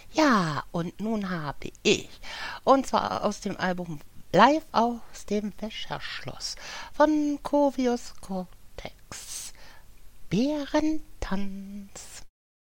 Ja, und nun habe ich, und zwar aus dem Album Live aus dem Wäscherschloss von Covius Cortex, Bärentanz.